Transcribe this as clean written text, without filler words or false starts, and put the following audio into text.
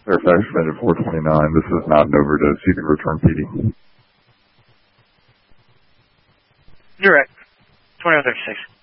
Fairfax Transit 429. This is not an overdose. You can return PD. Direct. 2136.